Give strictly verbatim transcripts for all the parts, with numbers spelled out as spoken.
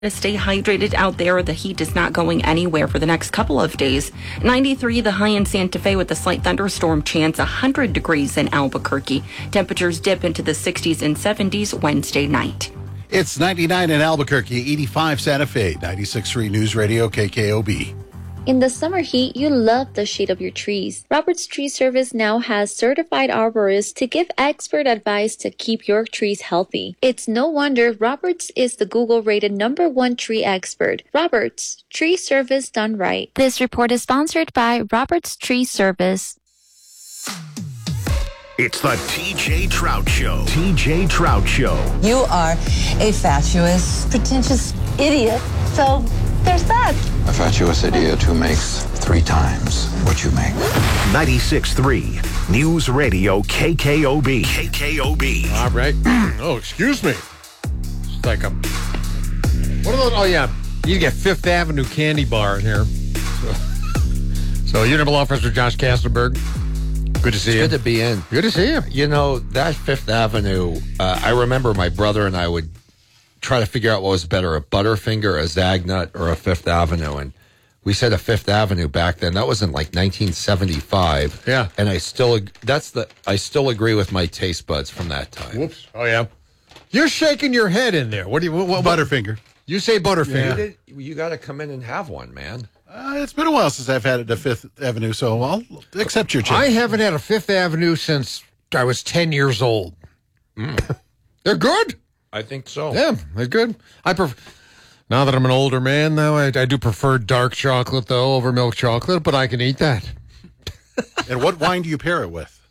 Stay hydrated out there. The heat is not going anywhere for the next couple of days. ninety-three, the high in Santa Fe with a slight thunderstorm chance. one hundred degrees in Albuquerque. Temperatures dip into the sixties and seventies Wednesday night. It's ninety-nine in Albuquerque, eighty-five Santa Fe, ninety-six point three News Radio K K O B. In the summer heat, you love the shade of your trees. Roberts Tree Service now has certified arborists to give expert advice to keep your trees healthy. It's no wonder Roberts is the Google-rated number one tree expert. Roberts, tree service done right. This report is sponsored by Roberts Tree Service. It's the T J Trout Show. T J Trout Show. You are a fatuous, pretentious idiot, so there's that. A fatuous idiot who makes three times what you make. ninety-six point three News Radio K K O B. K K O B. All right. Oh, excuse me. It's like a... What are those? Oh, yeah. You get Fifth Avenue candy bar in here. So, so Unit Law Officer Josh Kastelberg. Good to see it's you. Good to be in. Good to see you. You know, that Fifth Avenue, uh, I remember my brother and I would try to figure out what was better, a Butterfinger, a Zagnut, or a Fifth Avenue. And we said a Fifth Avenue back then. That was in like nineteen seventy-five. Yeah. And I still, that's the, I still agree with my taste buds from that time. Whoops. Oh, yeah. You're shaking your head in there. What do you, what, what, Butterfinger. You say Butterfinger. You, did, you got to come in and have one, man. Uh, it's been a while since I've had it at Fifth Avenue, so I'll accept your challenge. I haven't had a Fifth Avenue since I was ten years old. Mm. They're good. I think so. Yeah, they're good. I pref- Now that I'm an older man, though, I, I do prefer dark chocolate, though, over milk chocolate, but I can eat that. And what wine do you pair it with?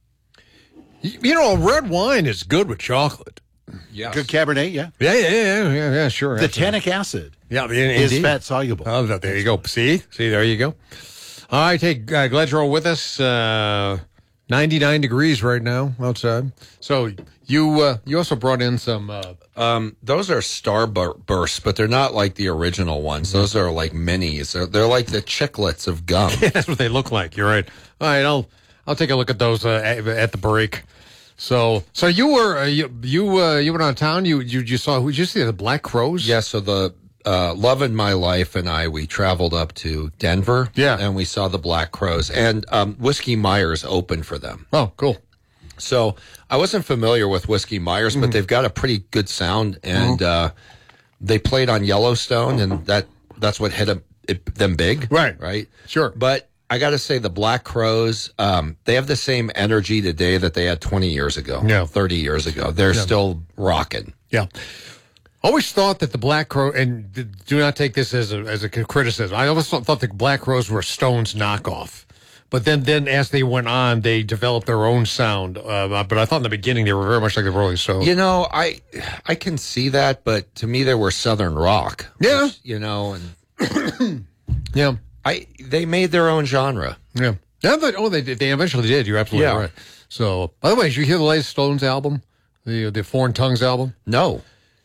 You, you know, red wine is good with chocolate. Yeah. Good Cabernet, yeah. Yeah, yeah, yeah, yeah, yeah sure. The absolutely. tannic acid yeah, in, is indeed. fat soluble. Oh, there you go. See? See, there you go. All right, hey, uh, glad you're all with us. Uh, ninety-nine degrees right now outside. So you uh, you also brought in some... Uh, um, those are Starbursts, but they're not like the original ones. Those are like minis. They're, they're like the chiclets of gum. Yeah, that's what they look like. You're right. All right, I'll I'll take a look at those uh, at, at the break. So, so you were uh, you you uh, you went on town. You you you saw who? Did you see the Black Crows? Yeah. So the uh, Love in My Life and I we traveled up to Denver. Yeah, and we saw the Black Crows, and um, Whiskey Myers opened for them. Oh, cool. So I wasn't familiar with Whiskey Myers, Mm-hmm. but they've got a pretty good sound, and mm-hmm. uh, they played on Yellowstone, and that that's what hit them, it, them big. Right. Right. Sure. But I got to say, the Black Crows, um, they have the same energy today that they had twenty years ago, yeah. thirty years ago. They're yeah. still rocking. Yeah. Always thought that the Black Crow, and do not take this as a, as a criticism, I always thought the Black Crows were Stone's knockoff. But then, then as they went on, they developed their own sound. Uh, but I thought in the beginning they were very much like the Rolling Stones. You know, I I can see that, but to me they were Southern rock. Yeah. Which, you know, and yeah. I they made their own genre. Yeah. Yeah. But, oh, they did. They eventually did. You're absolutely yeah. right. So, by the way, did you hear the latest Stones album, the the Foreign Tongues album? No.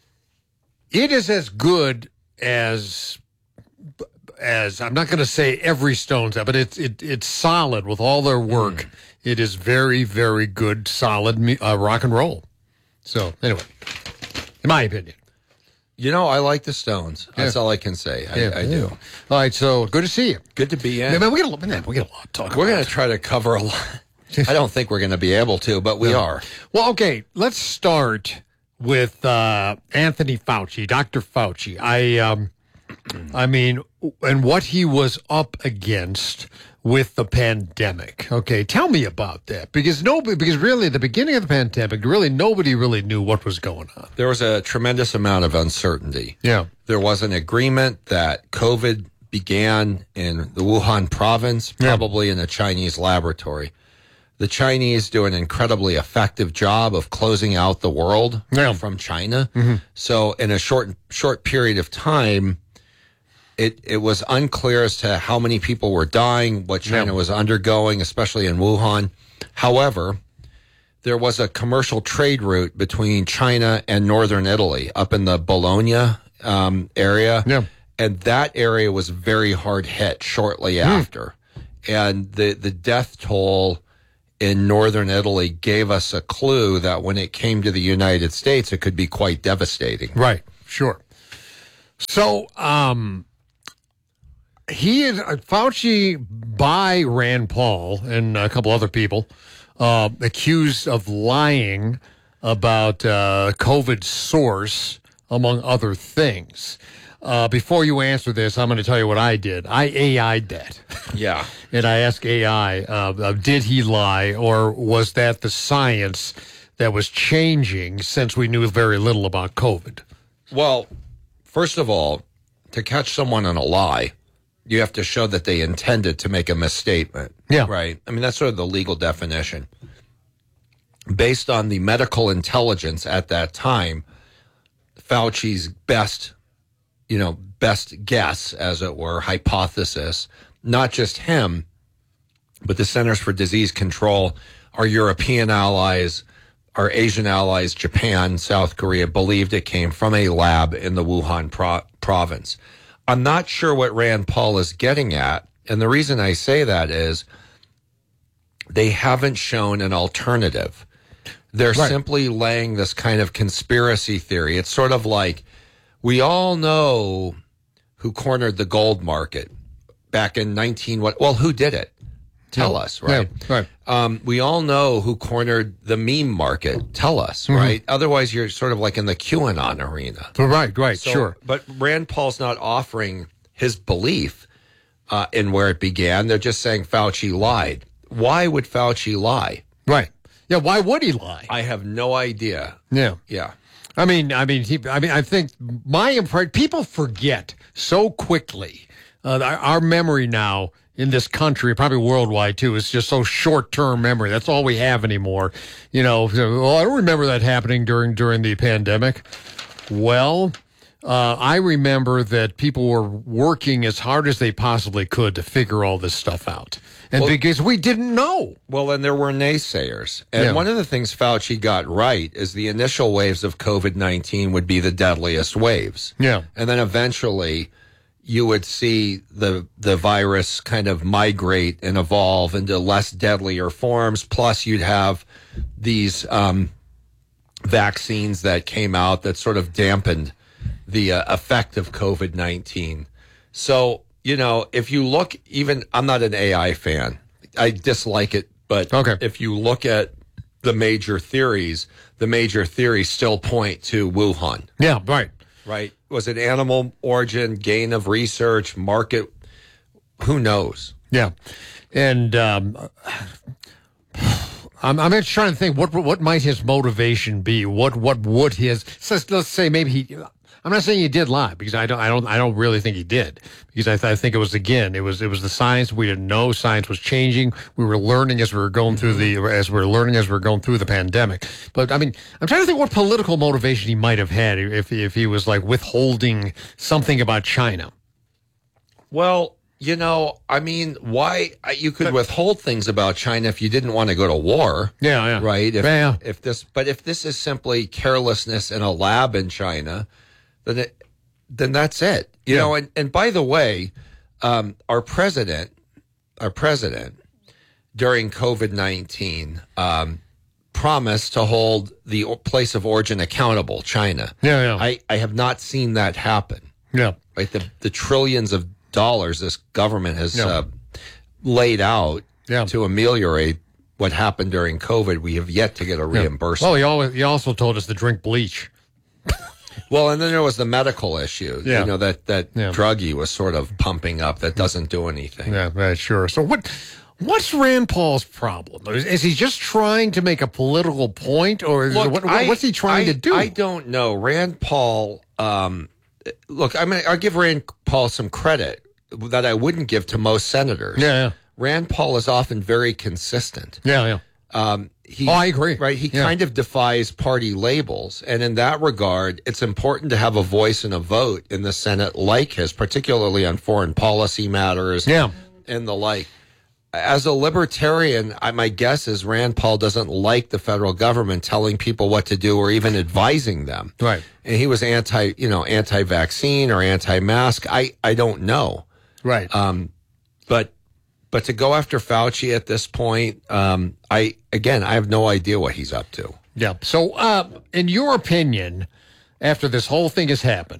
It is as good as as I'm not going to say every Stones album, but it's it it's solid with all their work. Mm. It is very very good, solid uh, rock and roll. So anyway, in my opinion. You know, I like the Stones. That's yeah. all I can say. I, yeah, I yeah. do. All right, so good to see you. Good to be in. Yeah, man, we got a, man, we got a lot to talk We're about. going to try to cover a lot. I don't think we're going to be able to, but we no. are. Well, okay, let's start with uh, Anthony Fauci, Doctor Fauci. I, um, I mean, and what he was up against with the pandemic. Okay, tell me about that, because nobody, because really, at the beginning of the pandemic, really nobody really knew what was going on. There was a tremendous amount of uncertainty. Yeah, there was an agreement that COVID began in the Wuhan province, probably yeah. in a Chinese laboratory. The Chinese do an incredibly effective job of closing out the world yeah. from China. Mm-hmm. So, in a short short period of time, It it was unclear as to how many people were dying, what China yeah. was undergoing, especially in Wuhan. However, there was a commercial trade route between China and northern Italy up in the Bologna um, area. Yeah. And that area was very hard hit shortly mm. after. And the, the death toll in northern Italy gave us a clue that when it came to the United States, it could be quite devastating. Right, sure. So, um, he is uh, Fauci by Rand Paul and a couple other people uh, accused of lying about uh, COVID source, among other things. Uh, before you answer this, I'm going to tell you what I did. I A I'd that. Yeah. And I asked A I, uh, uh, did he lie, or was that the science that was changing since we knew very little about COVID? Well, first of all, to catch someone on a lie, you have to show that they intended to make a misstatement. Yeah. Right? I mean, that's sort of the legal definition. Based on the medical intelligence at that time, Fauci's best, you know, best guess, as it were, hypothesis, not just him, but the Centers for Disease Control, our European allies, our Asian allies, Japan, South Korea, believed it came from a lab in the Wuhan pro- province. I'm not sure what Rand Paul is getting at, and the reason I say that is they haven't shown an alternative. They're right. simply laying this kind of conspiracy theory. It's sort of like, we all know who cornered the gold market back in nineteen what? Well, who did it? Tell yeah. us, right? Yeah, right. Um, we all know who cornered the meme market. Tell us, mm-hmm. right? Otherwise, you're sort of like in the QAnon arena. Right, right, so, sure. But Rand Paul's not offering his belief uh, in where it began. They're just saying Fauci lied. Why would Fauci lie? Right. Yeah, why would he lie? I have no idea. Yeah. Yeah. I mean, I mean, he, I mean, I think my impression, people forget so quickly. Uh, our, our memory now in this country, probably worldwide too, is just so short-term memory. That's all we have anymore. You know, well, I don't remember that happening during during the pandemic. Well, uh, I remember that people were working as hard as they possibly could to figure all this stuff out. And well, because we didn't know. Well, and there were naysayers. And yeah. one of the things Fauci got right is the initial waves of COVID nineteen would be the deadliest waves. Yeah. And then eventually you would see the the virus kind of migrate and evolve into less deadlier forms. Plus, you'd have these um, vaccines that came out that sort of dampened the uh, effect of COVID nineteen. So, you know, if you look, even, I'm not an A I fan. I dislike it, but okay. if you look at the major theories, the major theories still point to Wuhan. Yeah, right. Right. Was it animal origin, gain of research, market? Who knows? Yeah. And um, I'm, I'm just trying to think, what what might his motivation be? What what would his, so let's say maybe he, I'm not saying he did lie, because I don't I don't I don't really think he did, because I, th- I think it was, again, it was it was the science. We didn't know. Science was changing. We were learning as we were going through the as we were learning as we were going through the pandemic. But I mean, I'm trying to think what political motivation he might have had if if he was like withholding something about China. Well, you know, I mean, why you could withhold things about China if you didn't want to go to war. Yeah, yeah. Right. If, yeah. if this, but if this is simply carelessness in a lab in China, then it, then that's it. You yeah. know, and, and by the way, um, our president, our president during COVID nineteen, um, promised to hold the place of origin accountable, China. Yeah, yeah. I, I have not seen that happen. Yeah. Right. The, the trillions of dollars this government has yeah. uh, laid out yeah. to ameliorate what happened during COVID, we have yet to get a reimbursement. Yeah. Well, he, always, he also told us to drink bleach. Well, and then there was the medical issue, yeah. you know, that, that yeah. drug he was sort of pumping up that doesn't do anything. Yeah, right, sure. So what? What's Rand Paul's problem? Is, is he just trying to make a political point, or is Look, what, I, what's he trying I, to do? I don't know. Rand Paul, um, look, I mean, I'll give Rand Paul some credit that I wouldn't give to most senators. Yeah, yeah. Rand Paul is often very consistent. Yeah, yeah. Um, he, oh, I agree. Right, he yeah. kind of defies party labels, and in that regard, it's important to have a voice and a vote in the Senate like his, particularly on foreign policy matters, yeah. and the like. As a libertarian, I, my guess is Rand Paul doesn't like the federal government telling people what to do or even advising them. Right, and he was anti, you know, anti-vaccine or anti-mask. I, I don't know. Right, um, but. But to go after Fauci at this point, um, I again, I have no idea what he's up to. Yeah. So, uh, in your opinion, after this whole thing has happened,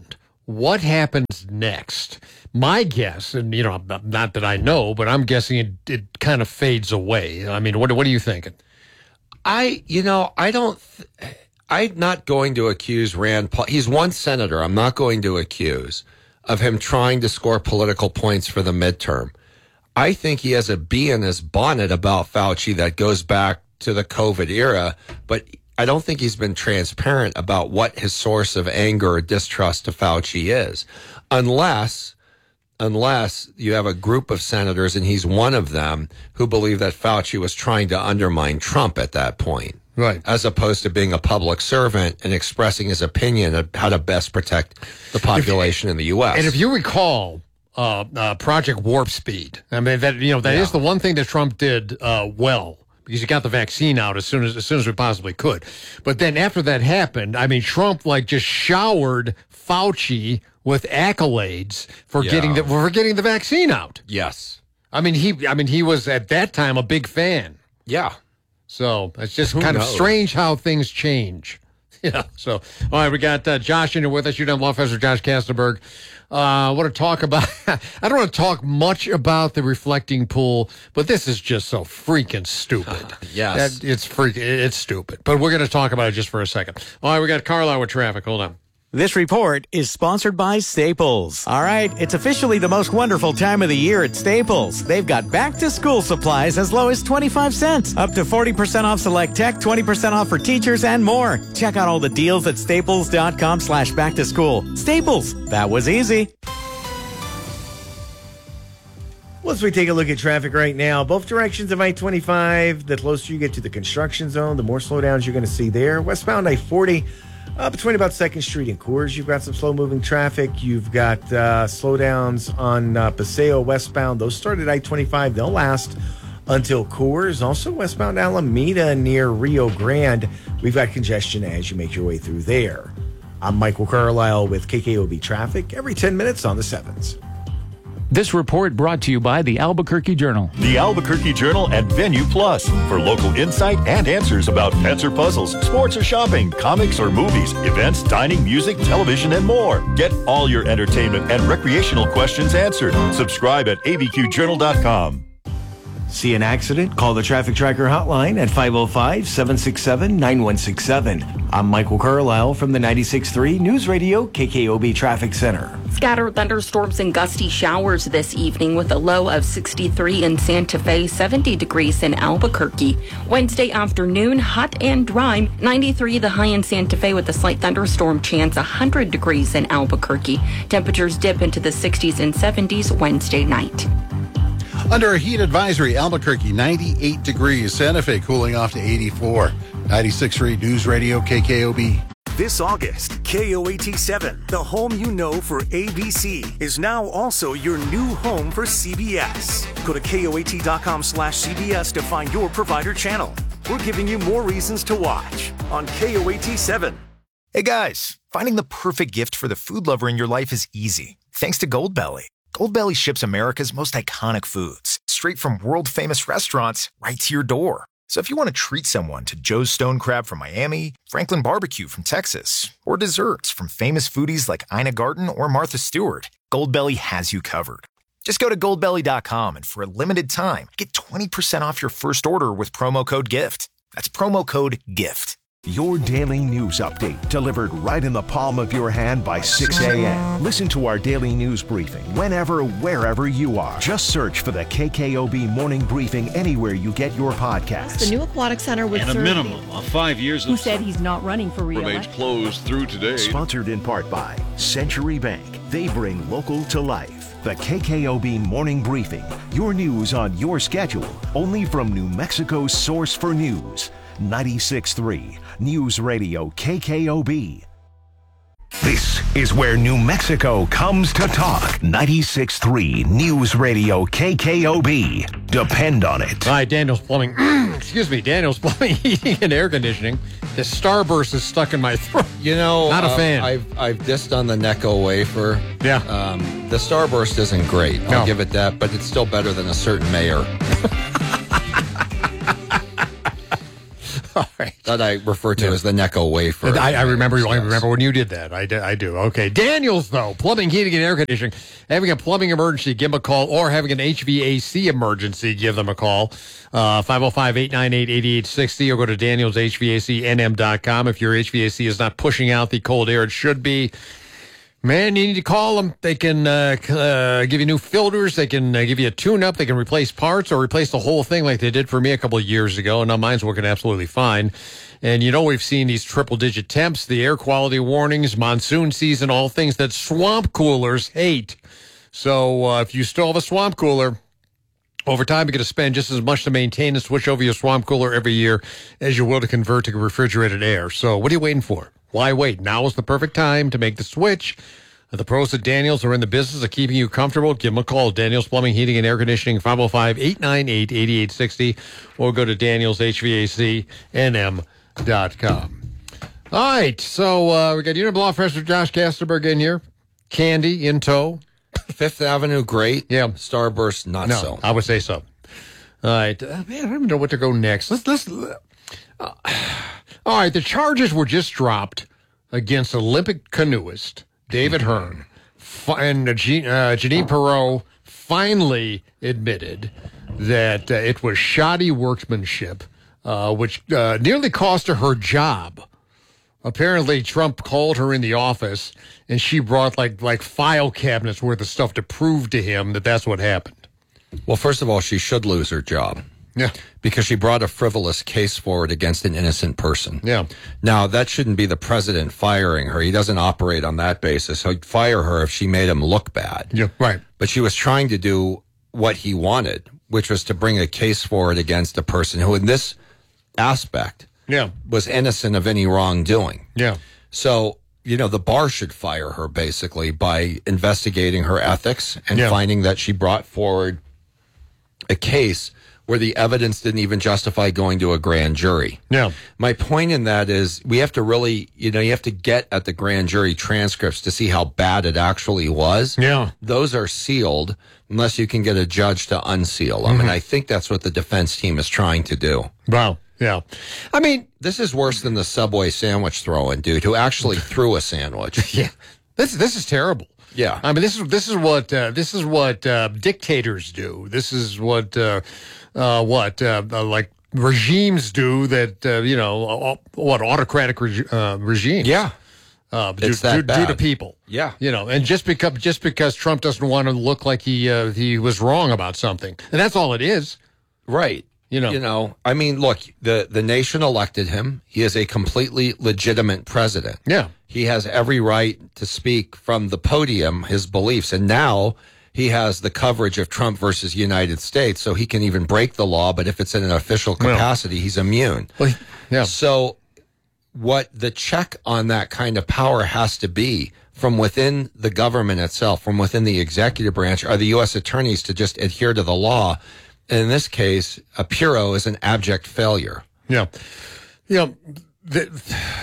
what happens next? My guess, and you know, not that I know, but I'm guessing it, it kind of fades away. I mean, what what are you thinking? I, you know, I don't. Th- I'm not going to accuse Rand Paul. He's one senator. I'm not going to accuse of him trying to score political points for the midterm. I think he has a bee in his bonnet about Fauci that goes back to the COVID era, but I don't think he's been transparent about what his source of anger or distrust of Fauci is. Unless, unless you have a group of senators, and he's one of them, who believe that Fauci was trying to undermine Trump at that point. Right. As opposed to being a public servant and expressing his opinion of how to best protect the population if, in the U S. And if you recall, uh, uh, Project Warp Speed, I mean, that, you know, that yeah. is the one thing that Trump did uh, well, because he got the vaccine out as soon as, as soon as we possibly could. But then after that happened, I mean, Trump like just showered Fauci with accolades for yeah. getting the, for getting the vaccine out. Yes. I mean, he, I mean, he was at that time a big fan. Yeah. So it's just Who kind knows? of strange how things change. Yeah. So, all right, we got uh, Josh in here with us. You're down law professor Josh Kastenberg. Uh, I want to talk about, I don't want to talk much about the reflecting pool, but this is just so freaking stupid. Uh, yes. That, it's freaking, it's stupid. But we're going to talk about it just for a second. All right, we got Carlisle with traffic. Hold on. This report is sponsored by Staples. All right, it's officially the most wonderful time of the year at Staples. They've got back-to-school supplies as low as twenty-five cents, up to forty percent off select tech, twenty percent off for teachers, and more. Check out all the deals at staples.com slash back-to-school. Staples, that was easy. Well, as we take a look at traffic right now, both directions of I twenty-five, the closer you get to the construction zone, the more slowdowns you're going to see there. Westbound I forty, Uh, between about second Street and Coors, you've got some slow-moving traffic. You've got uh, slowdowns on uh, Paseo westbound. Those start at I twenty-five. They'll last until Coors. Also westbound Alameda near Rio Grande. We've got congestion as you make your way through there. I'm Michael Carlisle with K K O B Traffic every ten minutes on the sevens. This report brought to you by the Albuquerque Journal. The Albuquerque Journal and Venue Plus for local insight and answers about pets or puzzles, sports or shopping, comics or movies, events, dining, music, television, and more. Get all your entertainment and recreational questions answered. Subscribe at A B Q journal dot com. See an accident? Call the Traffic Tracker hotline at five oh five, seven six seven, nine one six seven. I'm Michael Carlisle from the ninety-six point three News Radio K K O B Traffic Center. Scattered thunderstorms and gusty showers this evening with a low of sixty-three in Santa Fe, seventy degrees in Albuquerque. Wednesday afternoon, hot and dry, ninety-three the high in Santa Fe with a slight thunderstorm chance, one hundred degrees in Albuquerque. Temperatures dip into the sixties and seventies Wednesday night. Under a heat advisory, Albuquerque, ninety-eight degrees. Santa Fe cooling off to eighty-four. ninety-six point three News Radio K K O B. This August, K O A T seven, the home you know for A B C, is now also your new home for C B S. Go to K O A T dot com slash C B S to find your provider channel. We're giving you more reasons to watch on K O A T seven. Hey guys, finding the perfect gift for the food lover in your life is easy. Thanks to Goldbelly. Goldbelly ships America's most iconic foods straight from world-famous restaurants right to your door. So if you want to treat someone to Joe's Stone Crab from Miami, Franklin Barbecue from Texas, or desserts from famous foodies like Ina Garten or Martha Stewart, Goldbelly has you covered. Just go to goldbelly dot com and for a limited time, get twenty percent off your first order with promo code GIFT. That's promo code GIFT. Your daily news update delivered right in the palm of your hand by six a.m. Listen to our daily news briefing whenever, wherever you are. Just search for the K K O B Morning Briefing anywhere you get your podcasts. The new aquatic center would and a serve minimum of five years. Who said he's not running for re-election? Remains closed through today. Sponsored in part by Century Bank. They bring local to life. The K K O B Morning Briefing. Your news on your schedule. Only from New Mexico's source for news. ninety-six point three News Radio K K O B. This is where New Mexico comes to talk. ninety-six point three News Radio K K O B. Depend on it. Hi, Daniel's Plumbing. Excuse me, Daniel's Plumbing, Heating, and Air Conditioning. The Starburst is stuck in my throat. You know, not a uh, fan. I've I've dissed on the Necco wafer. Yeah. Um, the Starburst isn't great. I'll No. give it that, but it's still better than a certain mayor. right. That I refer to yeah. as the Necco wafer. I, I remember. I remember when you did that. I, I do. Okay. Daniels, though, plumbing, heating, and air conditioning. Having a plumbing emergency, give them a call, or having an H V A C emergency, give them a call. Uh, five oh five, eight nine eight, eight eight six oh, or go to daniels h v a c n m dot com. If your H V A C is not pushing out the cold air it should be, man, you need to call them. They can uh, uh, give you new filters. They can uh, give you a tune-up. They can replace parts or replace the whole thing like they did for me a couple of years ago. And now mine's working absolutely fine. And, you know, we've seen these triple-digit temps, the air quality warnings, monsoon season, all things that swamp coolers hate. So uh, if you still have a swamp cooler, over time, you're going to spend just as much to maintain and switch over your swamp cooler every year as you will to convert to refrigerated air. So what are you waiting for? Why wait? Now is the perfect time to make the switch. The pros at Daniels are in the business of keeping you comfortable. Give them a call. Daniels Plumbing, Heating, and Air Conditioning, five oh five, eight nine eight, eight eight six oh, or go to daniels h v a c n m dot com. All right, so uh, we got Unit Law Professor Josh Kastenberg in here. Candy in tow. Fifth Avenue, great. Yeah. Starburst, not no, so. I would say so. All right. Uh, man, I don't even know what to go next. Let's, let's, uh, all right, the charges were just dropped against Olympic canoeist David Hearn. And uh, Jean, uh, Janine Perreault finally admitted that uh, it was shoddy workmanship, uh, which uh, nearly cost her her job. Apparently, Trump called her in the office, and she brought like like file cabinets worth of stuff to prove to him that that's what happened. Well, first of all, she should lose her job. Yeah. Because she brought a frivolous case forward against an innocent person. Yeah. Now, that shouldn't be the president firing her. He doesn't operate on that basis. He'd fire her if she made him look bad. Yeah, right. But she was trying to do what he wanted, which was to bring a case forward against a person who, in this aspect, yeah, was innocent of any wrongdoing. Yeah. So, you know, the bar should fire her basically by investigating her ethics and yeah. finding that she brought forward a case where the evidence didn't even justify going to a grand jury. Yeah. My point in that is we have to really, you know, you have to get at the grand jury transcripts to see how bad it actually was. Yeah. Those are sealed unless you can get a judge to unseal them. Mm-hmm. And I think that's what the defense team is trying to do. Wow. Yeah. I mean, this is worse than the Subway sandwich throwing dude who actually threw a sandwich. Yeah. This this is terrible. Yeah. I mean, this is this is what uh, this is what uh, dictators do. This is what uh, uh, what uh, uh, like regimes do that uh, you know uh, what autocratic reg- uh, regimes. Yeah. Uh, do, it's that do, bad. do to people. Yeah. You know, and just because just because Trump doesn't want to look like he uh, he was wrong about something, and that's all it is. Right. You know, you know, I mean, look, the, the nation elected him. He is a completely legitimate president. Yeah. He has every right to speak from the podium his beliefs. And now he has the coverage of Trump versus United States, so he can even break the law. But if it's in an official capacity, well, he's immune. Well, yeah. So what the check on that kind of power has to be from within the government itself, from within the executive branch, are the U S attorneys to just adhere to the law. In this case, a Pirro is an abject failure. Yeah. You know, the,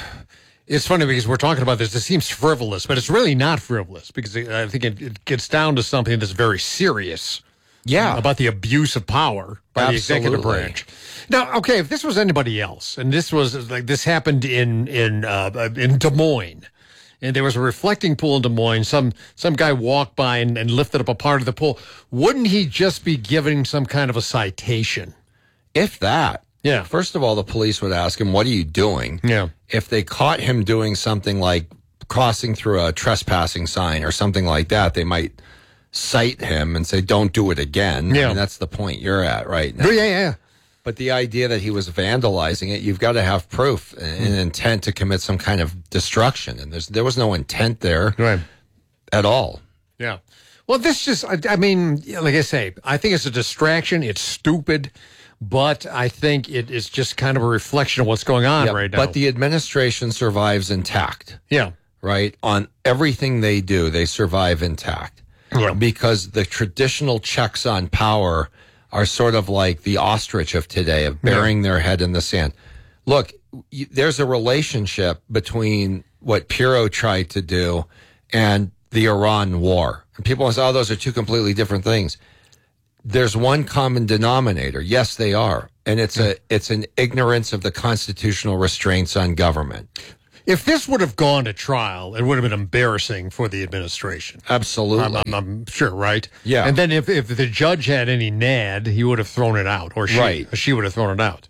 it's funny because we're talking about this. It seems frivolous, but it's really not frivolous because I think it, it gets down to something that's very serious. Yeah. About the abuse of power by Absolutely. the executive branch. Now, okay, if this was anybody else, and this was like this happened in, in, uh, in Des Moines, and there was a reflecting pool in Des Moines. Some some guy walked by and, and lifted up a part of the pool. Wouldn't he just be giving some kind of a citation? If that. Yeah. First of all, the police would ask him, what are you doing? Yeah. If they caught him doing something like crossing through a trespassing sign or something like that, they might cite him and say, don't do it again. Yeah. I mean, that's the point you're at right now. Yeah, yeah. But the idea that he was vandalizing it, you've got to have proof and intent to commit some kind of destruction. And there's there was no intent there right. at all. Yeah. Well, this just, I, I mean, like I say, I think it's a distraction. It's stupid. But I think it is just kind of a reflection of what's going on yeah, right now. But the administration survives intact. Yeah. Right? On everything they do, they survive intact. Yeah. Because the traditional checks on power are sort of like the ostrich of today, of burying yeah. their head in the sand. Look, y- there's a relationship between what Pirro tried to do and the Iran war. And people say, oh, those are two completely different things. There's one common denominator. Yes, they are. and it's a it's an ignorance of the constitutional restraints on government. If this would have gone to trial, it would have been embarrassing for the administration. Absolutely. I'm, I'm, I'm sure, right? Yeah. And then if, if the judge had any N A D, he would have thrown it out, or she, right. or she would have thrown it out.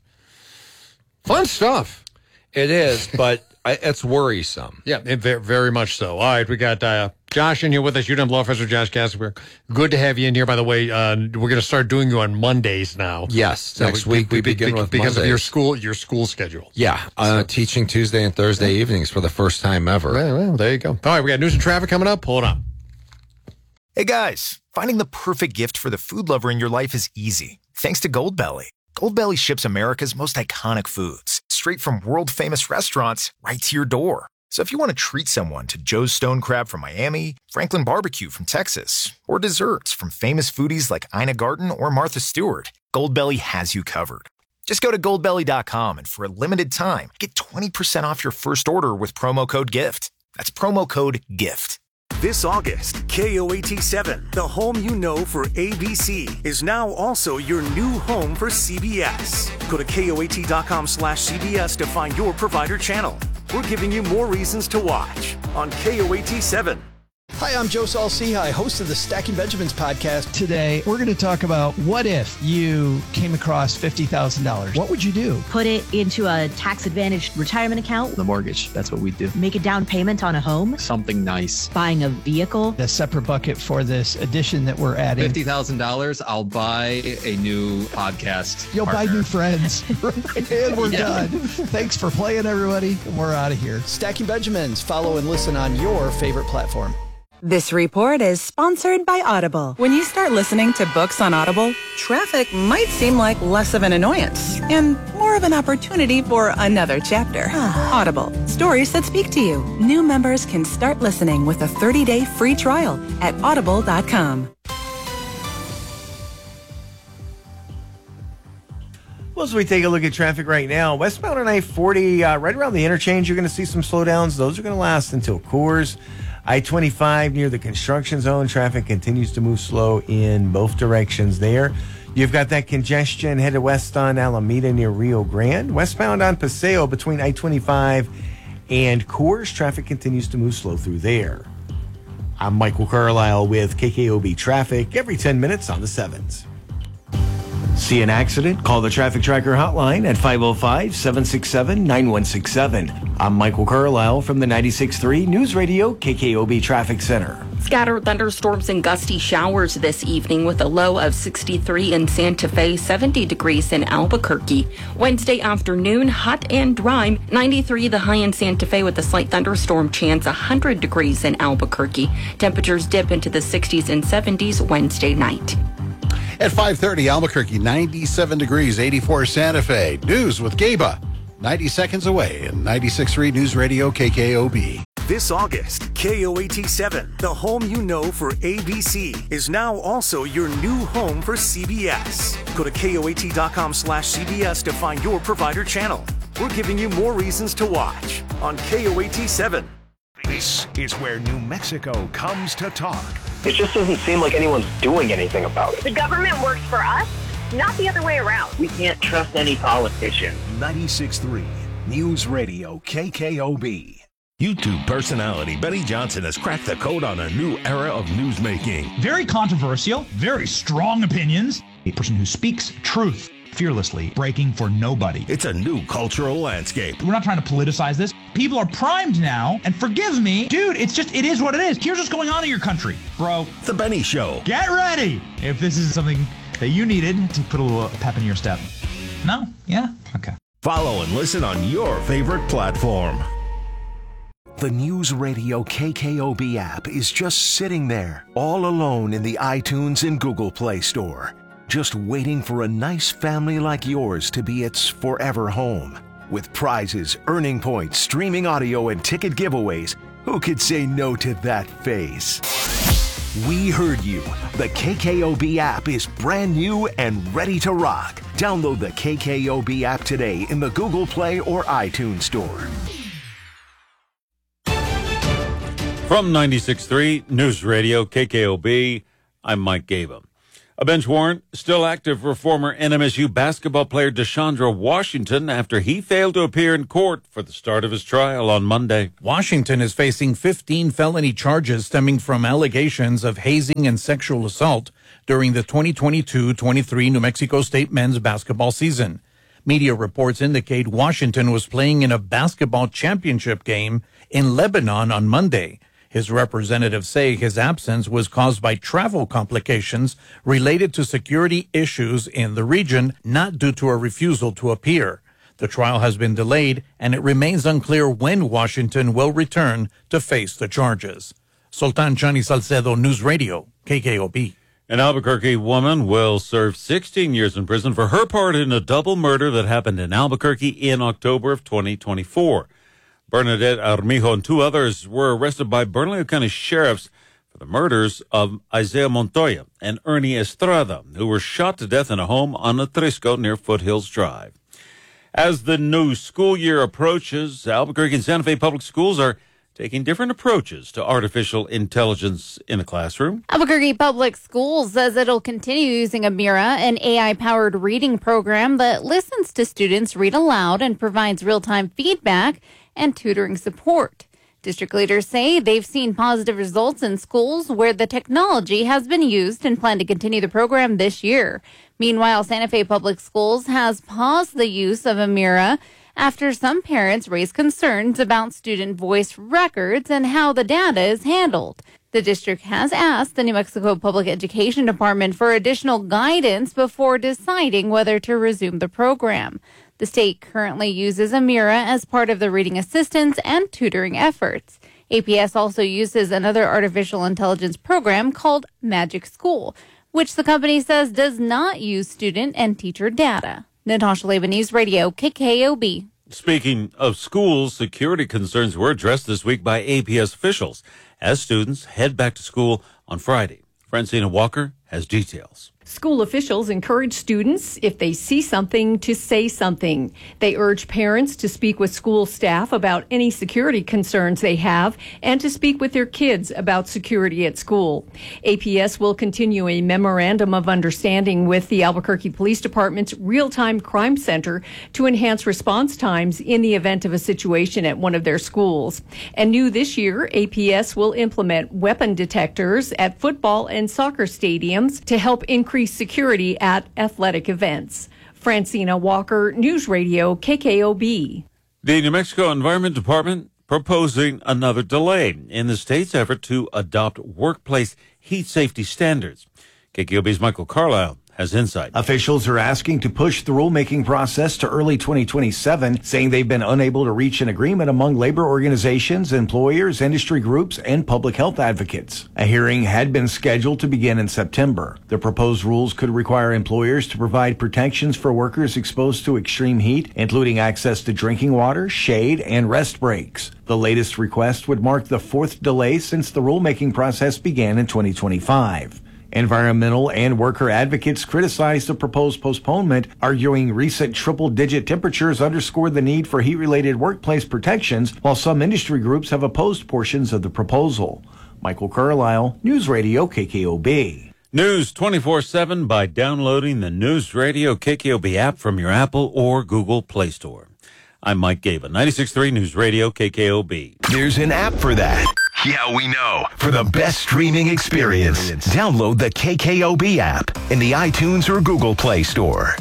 Fun stuff. It is, but I, it's worrisome. Yeah, it, very, very much so. All right, we got uh, Josh in here with us, U W M Law Professor Josh Kassenberg. Good to have you in here, by the way. Uh, we're going to start doing you on Mondays now. Yes, So next week we be- begin be- with Because of Mondays. your school your school schedule. Yeah, uh, So- teaching Tuesday and Thursday evenings for the first time ever. Well, well, there you go. All right, we got news and traffic coming up. Hold on. Hey guys, finding the perfect gift for the food lover in your life is easy. Thanks to Goldbelly. Goldbelly ships America's most iconic foods straight from world-famous restaurants right to your door. So if you want to treat someone to Joe's Stone Crab from Miami, Franklin Barbecue from Texas, or desserts from famous foodies like Ina Garten or Martha Stewart, Goldbelly has you covered. Just go to goldbelly dot com and for a limited time, get twenty percent off your first order with promo code GIFT. That's promo code GIFT. This August, K O A T seven, the home you know for A B C, is now also your new home for C B S. Go to K O A T dot com slash C B S to find your provider channel. We're giving you more reasons to watch on K O A T seven. Hi, I'm Joe Saul-Sehy, host of the Stacking Benjamins podcast. Today, we're going to talk about what if you came across fifty thousand dollars? What would you do? Put it into a tax-advantaged retirement account. The mortgage, that's what we do. Make a down payment on a home. Something nice. Buying a vehicle. A separate bucket for this addition that we're adding. fifty thousand dollars, I'll buy a new podcast. You'll partner. buy new friends. And we're Yeah. done. Thanks for playing, everybody. And we're out of here. Stacking Benjamins. Follow and listen on your favorite platform. This report is sponsored by Audible. When you start listening to books on Audible, traffic might seem like less of an annoyance and more of an opportunity for another chapter. Audible, stories that speak to you. New members can start listening with a thirty-day free trial at audible dot com. Well, as we take a look at traffic right now, westbound on I forty, uh, right around the interchange, you're going to see some slowdowns. Those are going to last until Coors. I twenty-five near the construction zone, traffic continues to move slow in both directions there. You've got that congestion headed west on Alameda near Rio Grande. Westbound on Paseo between I twenty-five and Coors, traffic continues to move slow through there. I'm Michael Carlisle with K K O B Traffic every ten minutes on the sevens. See an accident? Call the Traffic Tracker hotline at five oh five, seven six seven, nine one six seven. I'm Michael Carlisle from the ninety-six point three News Radio K K O B Traffic Center. Scattered thunderstorms and gusty showers this evening with a low of sixty-three in Santa Fe, seventy degrees in Albuquerque. Wednesday afternoon, hot and dry, ninety-three the high in Santa Fe with a slight thunderstorm chance, one hundred degrees in Albuquerque. Temperatures dip into the sixties and seventies Wednesday night. At five thirty, Albuquerque, ninety-seven degrees, eighty-four Santa Fe. News with Gaba, ninety seconds away, and ninety-six point three News Radio K K O B. This August, K O A T seven, the home you know for A B C, is now also your new home for C B S. Go to K O A T dot com slash C B S to find your provider channel. We're giving you more reasons to watch on K O A T seven. This is where New Mexico comes to talk. It just doesn't seem like anyone's doing anything about it. The government works for us, not the other way around. We can't trust any politician. ninety-six point three News Radio K K O B. YouTube personality Benny Johnson has cracked the code on a new era of newsmaking. Very controversial, very strong opinions. A person who speaks truth fearlessly, breaking for nobody. It's a new cultural landscape. We're not trying to politicize this. People are primed now, and forgive me, dude, it's just, it is what it is. Here's what's going on in your country, bro. The Benny Show. Get ready if this is something that you needed to put a little pep in your step. No? Yeah? Okay. Follow and listen on your favorite platform. The News Radio K K O B app is just sitting there, all alone in the iTunes and Google Play Store, just waiting for a nice family like yours to be its forever home. With prizes, earning points, streaming audio, and ticket giveaways, who could say no to that face? We heard you. The K K O B app is brand new and ready to rock. Download the K K O B app today in the Google Play or iTunes Store. From ninety-six point three News Radio K K O B, I'm Mike Gaba. A bench warrant still active for former N M S U basketball player Deshaundra Washington after he failed to appear in court for the start of his trial on Monday. Washington is facing fifteen felony charges stemming from allegations of hazing and sexual assault during the twenty twenty-two twenty-three New Mexico State men's basketball season. Media reports indicate Washington was playing in a basketball championship game in Lebanon on Monday. His representatives say his absence was caused by travel complications related to security issues in the region, not due to a refusal to appear. The trial has been delayed, and it remains unclear when Washington will return to face the charges. Sultan Chani Salcedo, News Radio, K K O B. An Albuquerque woman will serve sixteen years in prison for her part in a double murder that happened in Albuquerque in October of twenty twenty-four. Bernadette Armijo and two others were arrested by Bernalillo County sheriffs for the murders of Isaiah Montoya and Ernie Estrada, who were shot to death in a home on Atrisco near Foothills Drive. As the new school year approaches, Albuquerque and Santa Fe Public Schools are taking different approaches to artificial intelligence in the classroom. Albuquerque Public Schools says it'll continue using Amira, an A I-powered reading program that listens to students read aloud and provides real-time feedback and tutoring support. District leaders say they've seen positive results in schools where the technology has been used and plan to continue the program this year. Meanwhile, Santa Fe Public Schools has paused the use of Amira after some parents raised concerns about student voice records and how the data is handled. The district has asked the New Mexico Public Education Department for additional guidance before deciding whether to resume the program. The state currently uses Amira as part of the reading assistance and tutoring efforts. A P S also uses another artificial intelligence program called Magic School, which the company says does not use student and teacher data. Natasha Leba, News Radio, K K O B. Speaking of schools, security concerns were addressed this week by A P S officials as students head back to school on Friday. Francina Walker has details. School officials encourage students, if they see something, to say something. They urge parents to speak with school staff about any security concerns they have and to speak with their kids about security at school. A P S will continue a memorandum of understanding with the Albuquerque Police Department's Real-Time Crime Center to enhance response times in the event of a situation at one of their schools. And new this year, A P S will implement weapon detectors at football and soccer stadiums to help increase security at athletic events. Francina Walker, News Radio, K K O B. The New Mexico Environment Department proposing another delay in the state's effort to adopt workplace heat safety standards. K K O B's Michael Carlisle has insight. Officials are asking to push the rulemaking process to early twenty twenty-seven, saying they've been unable to reach an agreement among labor organizations, employers, industry groups, and public health advocates. A hearing had been scheduled to begin in September. The proposed rules could require employers to provide protections for workers exposed to extreme heat, including access to drinking water, shade, and rest breaks. The latest request would mark the fourth delay since the rulemaking process began in twenty twenty-five. Environmental and worker advocates criticized the proposed postponement, arguing recent triple-digit temperatures underscore the need for heat-related workplace protections, while some industry groups have opposed portions of the proposal. Michael Carlisle, News Radio K K O B. News twenty-four seven by downloading the News Radio K K O B app from your Apple or Google Play Store. I'm Mike Gaba, ninety-six point three News Radio K K O B. There's an app for that. Yeah, we know. For the best streaming experience, download the K K O B app in the iTunes or Google Play Store.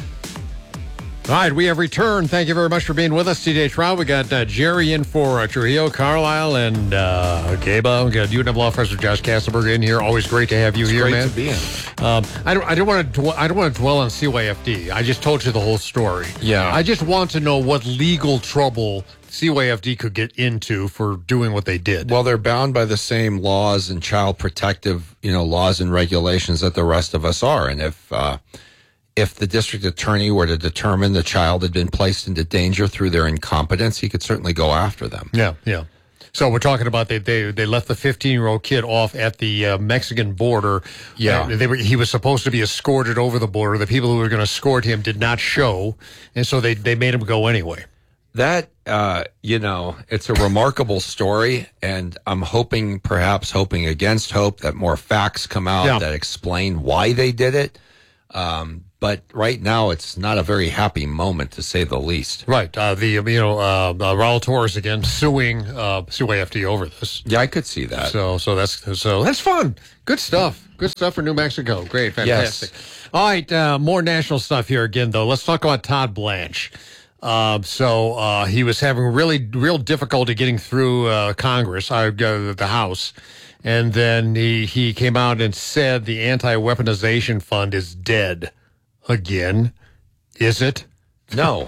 All right, we have returned. Thank you very much for being with us today, Trout. We got uh, Jerry in for uh, Trujillo, Carlisle, and uh, Gaba. We got U N M Law Professor Josh Kasselberg in here. Always great to have you it's here, great man. To be in. Um, I don't. I don't want to. Dw- I don't want to dwell on C Y F D. I just told you the whole story. Yeah. I just want to know what legal trouble C Y F D could get into for doing what they did. Well, they're bound by the same laws and child protective, you know, laws and regulations that the rest of us are. And if uh, if the district attorney were to determine the child had been placed into danger through their incompetence, he could certainly go after them. Yeah, yeah. So we're talking about they they, they left the fifteen-year-old kid off at the uh, Mexican border. Yeah. Uh, they were, he was supposed to be escorted over the border. The people who were going to escort him did not show, and so they, they made him go anyway. That, uh, you know, it's a remarkable story, and I'm hoping, perhaps hoping against hope, that more facts come out Yeah. that explain why they did it. Um, but right now, it's not a very happy moment, to say the least. Right. Uh, the, you know, uh, uh, Raul Torres again suing, uh, sue A F D over this. Yeah, I could see that. So, so that's, so that's fun. Good stuff. Good stuff for New Mexico. Great. Fantastic. Yes. All right. Uh, more national stuff here again, though. Let's talk about Todd Blanche. Um, so uh, he was having really, real difficulty getting through uh, Congress, uh, the House, and then he he came out and said the anti-weaponization fund is dead again. Is it? No,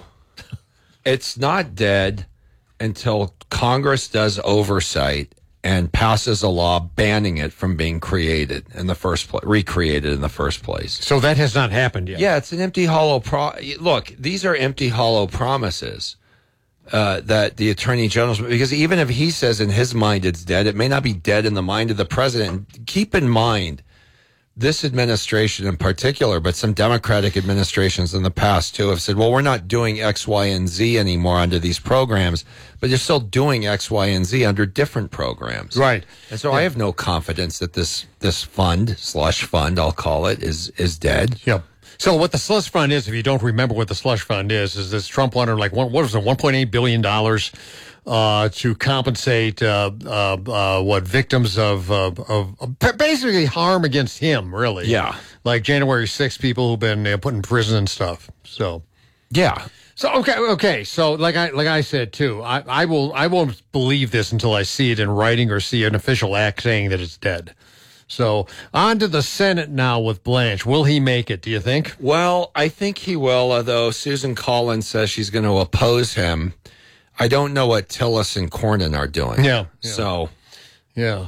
it's not dead until Congress does oversight and passes a law banning it from being created in the first place, recreated in the first place. So that has not happened yet. Yeah, it's an empty, hollow pro. Look, these are empty, hollow promises uh, that the attorney general, because even if he says in his mind it's dead, it may not be dead in the mind of the president. Keep in mind, this administration in particular, but some Democratic administrations in the past too, have said, well, we're not doing X, Y, and Z anymore under these programs, but you're still doing X, Y, and Z under different programs. Right. And so Yeah. I have no confidence that this this fund, slush fund, I'll call it, is is dead. Yep. So what the slush fund is, if you don't remember what the slush fund is, is this Trump wanted like, what, what was it, one point eight billion dollars uh, to compensate uh, uh, uh, what victims of, uh, of, of basically harm against him, really. Yeah. Like January sixth people who've been uh, put in prison and stuff. So, yeah. So okay, okay. So like I like I said too, I, I will I won't believe this until I see it in writing or see an official act saying that it's dead. So on to the Senate now with Blanche. Will he make it, do you think? Well, I think he will, although Susan Collins says she's going to oppose him. I don't know what Tillis and Cornyn are doing. Yeah. yeah. So, yeah.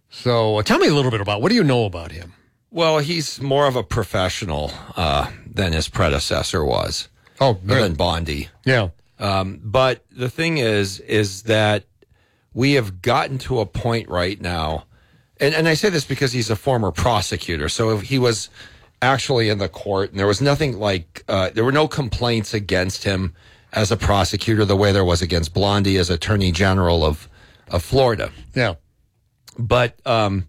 So uh, tell me a little bit about, what do you know about him? Well, he's more of a professional uh, than his predecessor was. Oh, good. Than Bondi. Yeah. Um, but the thing is, is that we have gotten to a point right now, and, and I say this because he's a former prosecutor. So if he was actually in the court and there was nothing like, uh, there were no complaints against him as a prosecutor the way there was against Blondie as Attorney General of, of Florida. Yeah. But, um,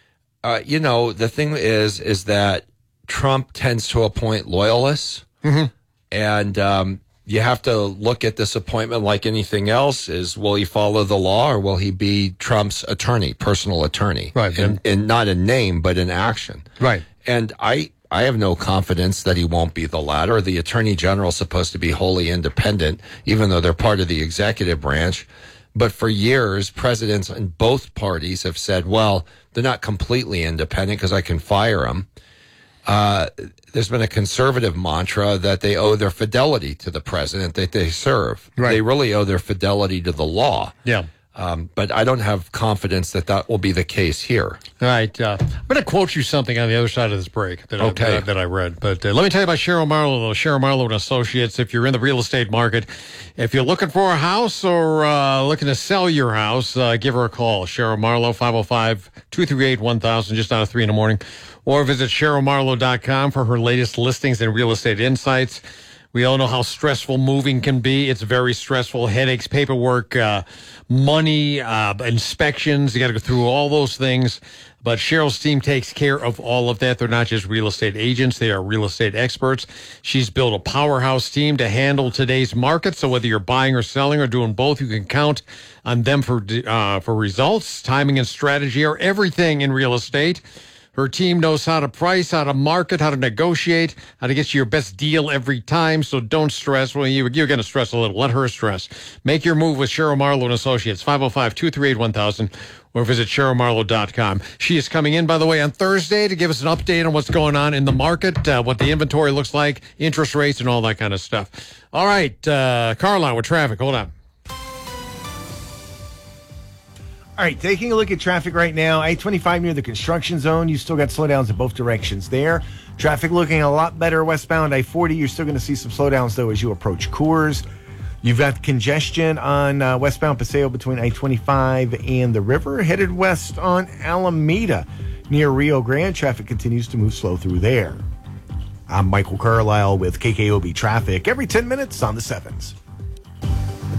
uh, you know, the thing is, is that Trump tends to appoint loyalists. Mm-hmm. And um, you have to look at this appointment like anything else. Is will he follow the law or will he be Trump's attorney, personal attorney? Right. In, in not in name, but in action. Right. And I, I have no confidence that he won't be the latter. The attorney general is supposed to be wholly independent, even though they're part of the executive branch. But for years, presidents in both parties have said, well, they're not completely independent because I can fire them. Uh, there's been a conservative mantra that they owe their fidelity to the president that they serve. Right. They really owe their fidelity to the law. Yeah. Um, but I don't have confidence that that will be the case here. All right. Uh, I'm going to quote you something on the other side of this break that, Okay. I, that, I, that I read. But uh, let me tell you about Cheryl Marlowe, though. Cheryl Marlowe and Associates. If you're in the real estate market, if you're looking for a house or uh, looking to sell your house, uh, give her a call. Cheryl Marlowe, five oh five, two three eight, one thousand, just out of three in the morning. Or visit cheryl marlowe dot com for her latest listings and real estate insights. We all know how stressful moving can be. It's very stressful. Headaches, paperwork, uh, money, uh, inspections. You got to go through all those things. But Cheryl's team takes care of all of that. They're not just real estate agents. They are real estate experts. She's built a powerhouse team to handle today's market. So whether you're buying or selling or doing both, you can count on them for, uh, for results. Timing and strategy are everything in real estate. Her team knows how to price, how to market, how to negotiate, how to get you your best deal every time. So don't stress. Well, you, you're going to stress a little. Let her stress. Make your move with Cheryl Marlowe and Associates, five oh five, two three eight, one thousand, or visit cheryl marlowe dot com. She is coming in, by the way, on Thursday to give us an update on what's going on in the market, uh, what the inventory looks like, interest rates, and all that kind of stuff. All right, uh, Carline with traffic. Hold on. All right, taking a look at traffic right now, I twenty-five near the construction zone. You still got slowdowns in both directions there. Traffic looking a lot better westbound I forty. You're still going to see some slowdowns, though, as you approach Coors. You've got congestion on uh, westbound Paseo between I twenty-five and the river. Headed west on Alameda near Rio Grande. Traffic continues to move slow through there. I'm Michael Carlisle with K K O B Traffic every ten minutes on the sevens.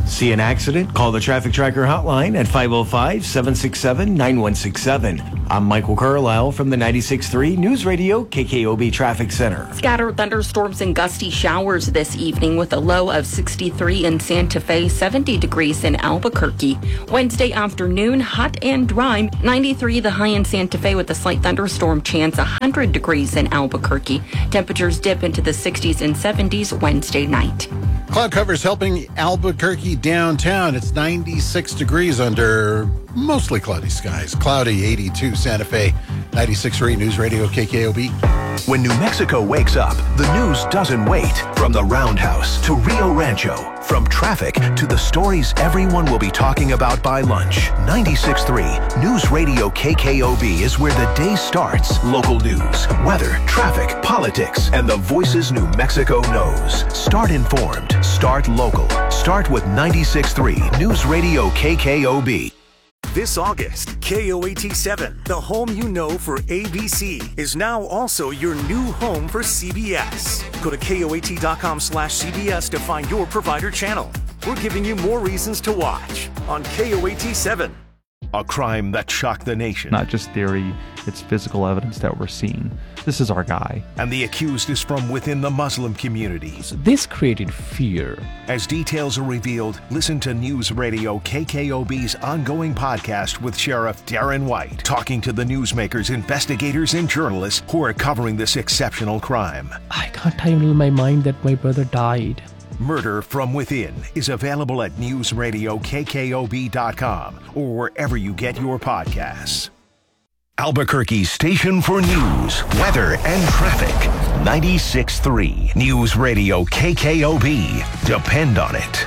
See an accident? Call the Traffic Tracker hotline at five oh five, seven six seven, nine one six seven. I'm Michael Carlisle from the ninety-six point three News Radio K K O B Traffic Center. Scattered thunderstorms and gusty showers this evening with a low of sixty-three in Santa Fe, seventy degrees in Albuquerque. Wednesday afternoon, hot and dry, ninety-three the high in Santa Fe with a slight thunderstorm chance, one hundred degrees in Albuquerque. Temperatures dip into the sixties and seventies Wednesday night. Cloud cover's helping Albuquerque downtown. It's ninety-six degrees under mostly cloudy skies. Cloudy, eighty-two Santa Fe, ninety-six point three News Radio K K O B. When New Mexico wakes up, the news doesn't wait. From the Roundhouse to Rio Rancho, from traffic to the stories everyone will be talking about by lunch. ninety-six point three News Radio K K O B is where the day starts. Local news, weather, traffic, politics, and the voices New Mexico knows. Start informed. Start local. Start with ninety-six point three News Radio K K O B. This August, K O A T seven, the home you know for A B C, is now also your new home for C B S. Go to K O A T dot com slash C B S to find your provider channel. We're giving you more reasons to watch on K O A T seven. A crime that shocked the nation. Not just theory, it's physical evidence that we're seeing. This is our guy. And the accused is from within the Muslim community. This created fear. As details are revealed, listen to News Radio K K O B's ongoing podcast with Sheriff Darren White, talking to the newsmakers, investigators, and journalists who are covering this exceptional crime. I can't handle my mind that my brother died. Murder from Within is available at news radio K K O B dot com or wherever you get your podcasts. Albuquerque's station for news, weather, and traffic. ninety-six point three News Radio K K O B. Depend on it.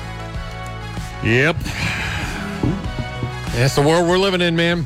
Yep. That's the world we're living in, man.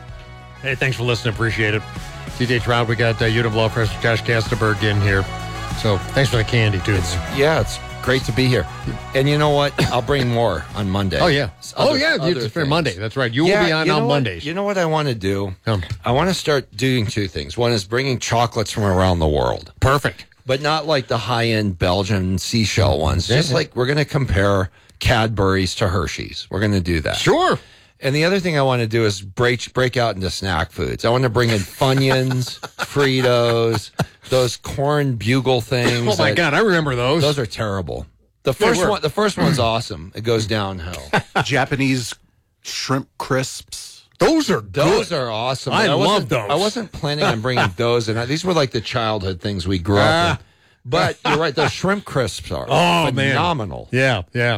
Hey, thanks for listening. Appreciate it. C J Trout, we got uh, Unit Law Professor Josh Kastenberg in here. So thanks for the candy, too. It's, yeah, it's great to be here. And you know what? I'll bring more on Monday. Oh, yeah. Other, oh, yeah. It's for Monday. That's right. You yeah, will be on you know on what? Mondays. You know what I want to do? Um, I want to start doing two things. One is bringing chocolates from around the world. Perfect. But not like the high-end Belgian seashell ones. Just yeah. like we're going to compare Cadbury's to Hershey's. We're going to do that. Sure. And the other thing I want to do is break break out into snack foods. I want to bring in Funyuns, Fritos, those corn bugle things. Oh my that, God, I remember those. Those are terrible. The first one, the first one's awesome. It goes downhill. Japanese shrimp crisps. Those are good. Those are awesome. I, I love those. I wasn't planning on bringing those in. These were like the childhood things we grew ah. up in. But you're right. Those shrimp crisps are oh, phenomenal. Man. Yeah, yeah.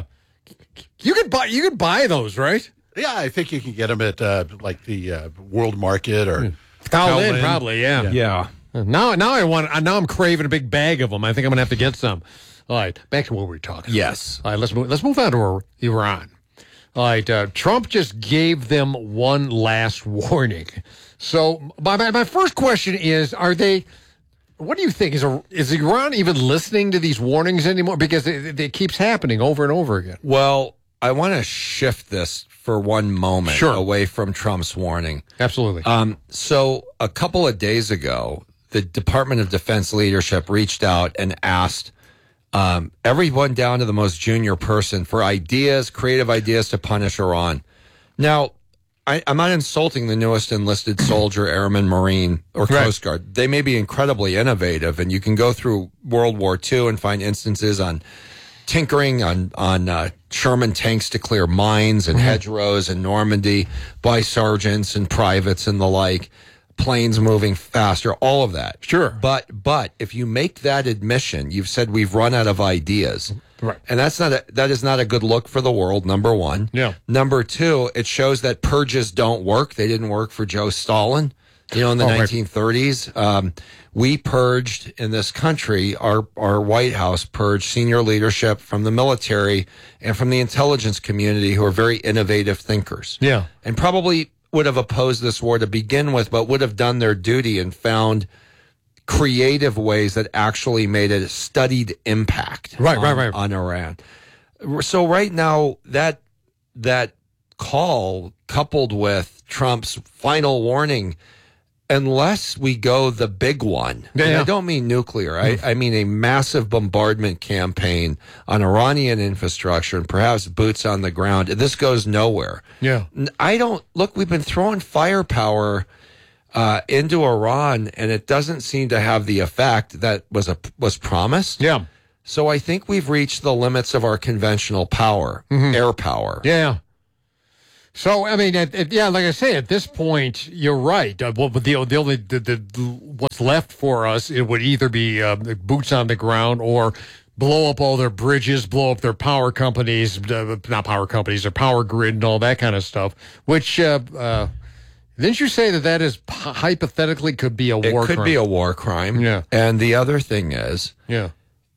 You could buy. You could buy those, right? Yeah, I think you can get them at uh, like the uh, World Market or Kowloon, probably. Yeah, yeah. yeah. Now, now I want. Now I'm craving a big bag of them. I think I'm gonna have to get some. All right, back to what we were talking. Yes. About. All right, let's move. Let's move on to Iran. All right, uh, Trump just gave them one last warning. So my my first question is: Are they? What do you think? Is a, is Iran even listening to these warnings anymore? Because it, it keeps happening over and over again. Well, I want to shift this for one moment sure. away from Trump's warning. Absolutely. Um, so a couple of days ago, the Department of Defense leadership reached out and asked um, everyone down to the most junior person for ideas, creative ideas to punish Iran. Now, I, I'm not insulting the newest enlisted soldier, airman, Marine, or right. Coast Guard. They may be incredibly innovative, and you can go through World War Two and find instances on tinkering on on uh, Sherman tanks to clear mines and mm-hmm. hedgerows in Normandy by sergeants and privates and the like, planes moving faster, all of that. Sure. But but if you make that admission, you've said we've run out of ideas. Right. And that's not a, that is not a good look for the world, number one. Yeah. Number two, it shows that purges don't work. They didn't work for Joe Stalin. You know, in the oh, nineteen thirties, right. um, we purged in this country, our, our White House purged senior leadership from the military and from the intelligence community who are very innovative thinkers. Yeah. And probably would have opposed this war to begin with, but would have done their duty and found creative ways that actually made a studied impact right, on, right, right. on Iran. So right now, that that call coupled with Trump's final warning unless we go the big one. Yeah, And yeah. I don't mean nuclear. I, I mean a massive bombardment campaign on Iranian infrastructure and perhaps boots on the ground. This goes nowhere. Yeah. N- I don't look. We've been throwing firepower uh, into Iran, and it doesn't seem to have the effect that was a was promised. Yeah. So I think we've reached the limits of our conventional power, air power. Yeah. So I mean, at, at, yeah, like I say, at this point, you're right. Uh, well, the, the only the, the, what's left for us, it would either be uh, boots on the ground or blow up all their bridges, blow up their power companies, uh, not power companies, their power grid and all that kind of stuff. Which uh, uh, didn't you say that that is p- hypothetically could be a It war could crime? be a war crime. Yeah. And the other thing is, yeah,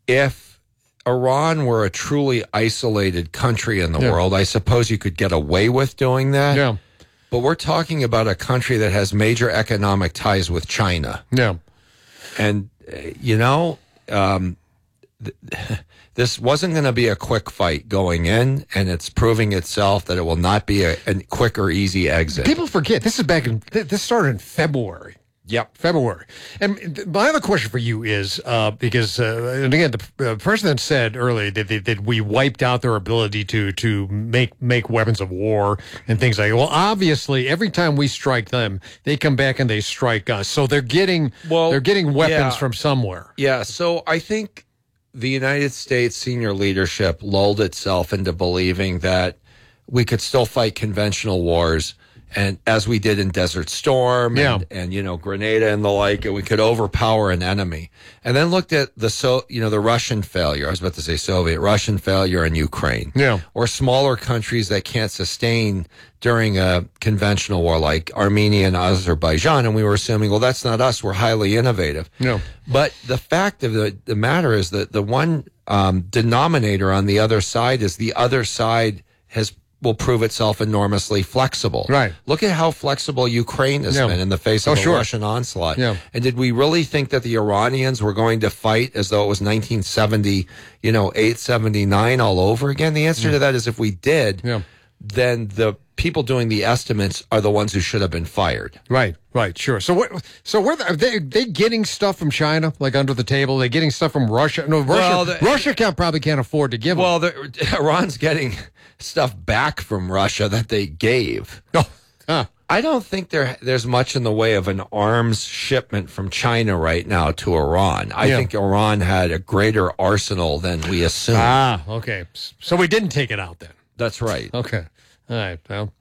if Iran were a truly isolated country in the Yeah. world, I suppose you could get away with doing that. Yeah. But we're talking about a country that has major economic ties with China. Yeah. And, uh, you know, um, th- this wasn't going to be a quick fight going in, and it's proving itself that it will not be a, a quick or easy exit. People forget this is back in th- this started in February. Yep, February. And th- my other question for you is uh, because, uh, and again, the uh, president said earlier that, that, that we wiped out their ability to to make make weapons of war and things like that. Well, obviously, every time we strike them, they come back and they strike us. So they're getting well, they're getting weapons yeah. from somewhere. Yeah, so I think the United States senior leadership lulled itself into believing that we could still fight conventional wars, and as we did in Desert Storm Yeah. and, and you know Grenada and the like, and we could overpower an enemy. And then looked at the so you know the Russian failure. I was about to say Soviet Russian failure in Ukraine. Yeah. Or smaller countries that can't sustain during a conventional war like Armenia and Azerbaijan, and we were assuming, well, that's not us. We're highly innovative. No. But the fact of the, the matter is that the one um, denominator on the other side is the other side has will prove itself enormously flexible. Right. Look at how flexible Ukraine has Yeah. been in the face of Oh, a sure. Russian onslaught. Yeah. And did we really think that the Iranians were going to fight as though it was nineteen seventy, you know, eight seventy-nine all over again? The answer Yeah. to that is if we did, Yeah. then the people doing the estimates are the ones who should have been fired. Right, right, sure. So what? So where are they? Are they getting stuff from China, like under the table? Are they getting stuff from Russia? No, Russia. Well, the- Russia can't probably can't afford to give them. Well, the, Iran's getting stuff back from Russia that they gave. Oh, huh. I don't think there there's much in the way of an arms shipment from China right now to Iran. I Yeah. think Iran had a greater arsenal than we assumed. Ah, okay. So we didn't take it out then. That's right. Okay. All right. Well,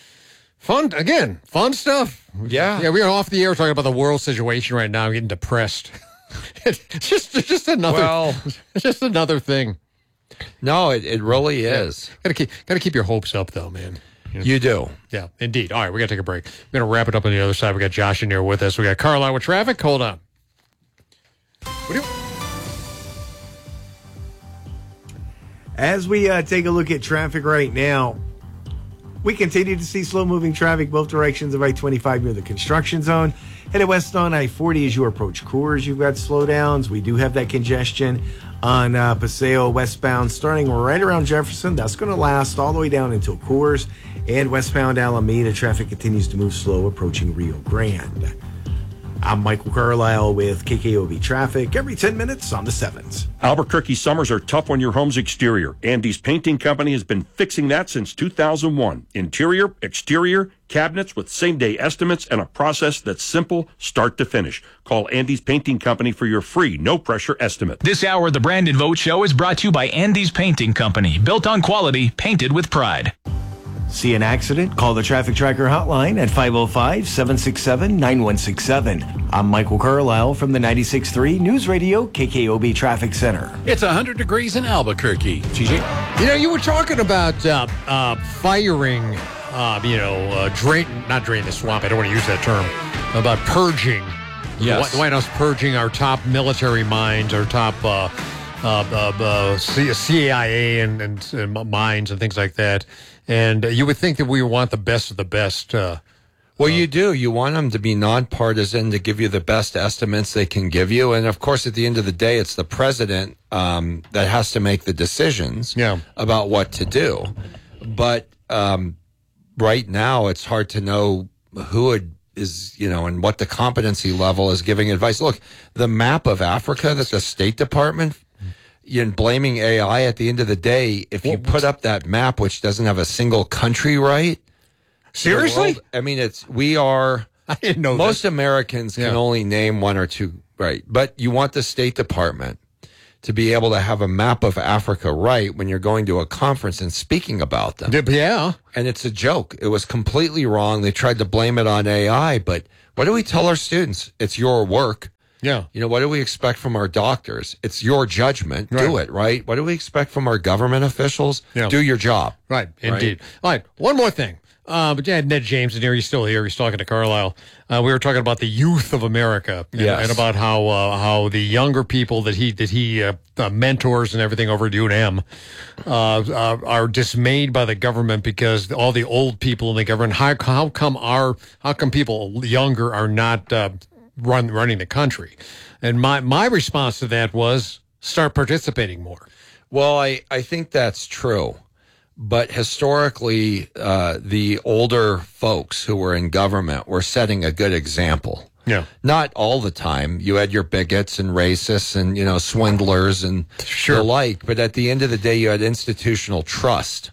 fun again. Fun stuff. Yeah. Yeah. We are off the air talking about the world situation right now. I'm getting depressed. It's just, just another. Well- just another thing. No, it, it really is. Got to keep, got to keep your hopes up, though, man. You know? You do. Yeah, indeed. All right, we got to take a break. We're going to wrap it up on the other side. We got Josh in here with us. We got Carlisle with traffic. Hold on. What do you? As we uh, take a look at traffic right now, we continue to see slow-moving traffic both directions of I twenty-five near the construction zone. Headed west on I forty as you approach Coors, you've got slowdowns. We do have that congestion on uh, Paseo westbound starting right around Jefferson. That's going to last all the way down until Coors. And westbound Alameda, traffic continues to move slow approaching Rio Grande. I'm Michael Carlisle with K K O B Traffic every ten minutes on the sevens. Albuquerque summers are tough on your home's exterior. Andy's Painting Company has been fixing that since two thousand one. Interior, exterior, cabinets with same-day estimates and a process that's simple start to finish. Call Andy's Painting Company for your free, no-pressure estimate. This hour of the Brandon Vogt Show is brought to you by Andy's Painting Company. Built on quality, painted with pride. See an accident? Call the Traffic Tracker hotline at five oh five, seven six seven, nine one six seven. I'm Michael Carlisle from the ninety-six point three News Radio K K O B Traffic Center. It's one hundred degrees in Albuquerque. G J? You know, you were talking about uh, uh, firing, uh, you know, uh, drain, not drain the swamp. I don't want to use that term. About purging. Yes. The White House purging our top military minds, our top uh, uh, uh, uh, C I A and, and, and minds and things like that. And uh, you would think that we want the best of the best. Uh, Well, you do. You want them to be nonpartisan, to give you the best estimates they can give you. And of course, at the end of the day, it's the president um, that has to make the decisions Yeah. about what to do. But um, right now, it's hard to know who would is, you know, and what the competency level is giving advice. Look, the map of Africa that the State Department, you're blaming A I at the end of the day. If you put up that map, which doesn't have a single country right. Seriously? World, I mean, it's, we are, I didn't know most that. Americans can Yeah. only name one or two right. But you want the State Department to be able to have a map of Africa right when you're going to a conference and speaking about them. Yeah. And it's a joke. It was completely wrong. They tried to blame it on A I, but what do we tell our students? It's your work. Yeah. You know, what do we expect from our doctors? It's your judgment. Do Right. it, right? What do we expect from our government officials? Yeah. Do your job. Right, indeed. All right, one more thing. Uh, but yeah, Ned James in here. He's still here. He's talking to Carlisle. Uh, we were talking about the youth of America, and, Yes. and about how uh, how the younger people that he that he uh, uh, mentors and everything over at U N M uh, uh, are dismayed by the government because all the old people in the government. How, how come our how come people younger are not uh, run running the country? And my my response to that was start participating more. Well, I, I think that's true. But historically, uh, the older folks who were in government were setting a good example. Yeah. Not all the time. You had your bigots and racists and, you know, swindlers and the like. But at the end of the day, you had institutional trust,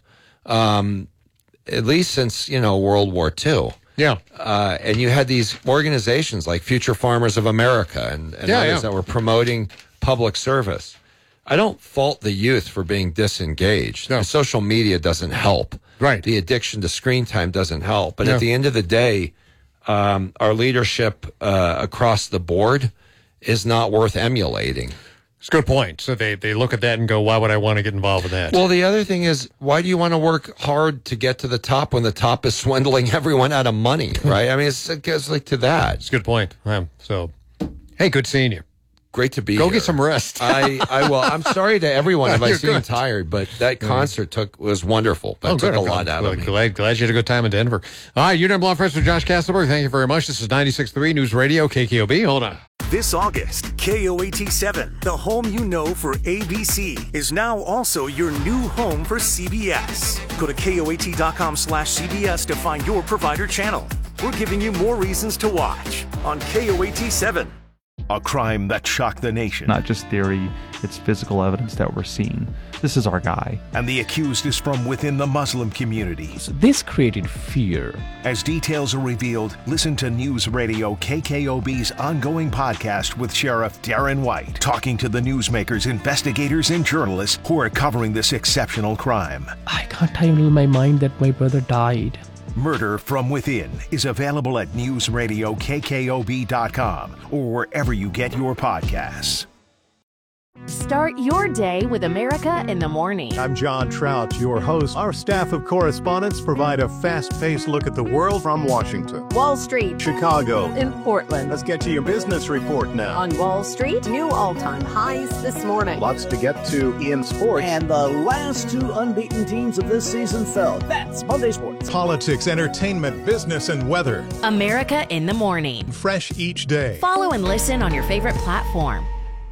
um, at least since, you know, World War Two. Yeah. Uh, and you had these organizations like Future Farmers of America and, and Yeah, others yeah. that were promoting public service. I don't fault the youth for being disengaged. No. Social media doesn't help. Right. The addiction to screen time doesn't help. But Yeah. at the end of the day, um, our leadership uh, across the board is not worth emulating. It's a good point. So they, they look at that and go, why would I want to get involved with that? Well, the other thing is, why do you want to work hard to get to the top when the top is swindling everyone out of money, right? I mean, it's, it goes like to that. It's a good point. Um, so, hey, good seeing you. Great to be Go here. get some rest. I, I will. I'm sorry to everyone if I You're seem good. tired, but that concert took was wonderful. That Oh, took good. a lot out Well, of me. Glad, glad you had a good time in Denver. All right, you're done blowing fresh with Josh Castleberg. Thank you very much. This is ninety-six point three News Radio, K K O B. Hold on. This August, K O A T seven, the home you know for A B C, is now also your new home for C B S. Go to K O A T dot com slash C B S to find your provider channel. We're giving you more reasons to watch on K O A T seven. A crime that shocked the nation. Not just theory, it's physical evidence that we're seeing. This is our guy. And the accused is from within the Muslim community. This created fear. As details are revealed, listen to News Radio K K O B's ongoing podcast with Sheriff Darren White, talking to the newsmakers, investigators, and journalists who are covering this exceptional crime. I can't handle my mind that my brother died. Murder from Within is available at news radio K K O B dot com or wherever you get your podcasts. Start your day with America in the Morning. I'm John Trout, your host. Our staff of correspondents provide a fast-paced look at the world from Washington, Wall Street, Chicago, in Portland. Let's get to your business report now. On Wall Street, new all-time highs this morning. Lots to get to in sports. And the last two unbeaten teams of this season fell. That's Monday Sports. Politics, entertainment, business, and weather. America in the Morning. Fresh each day. Follow and listen on your favorite platform.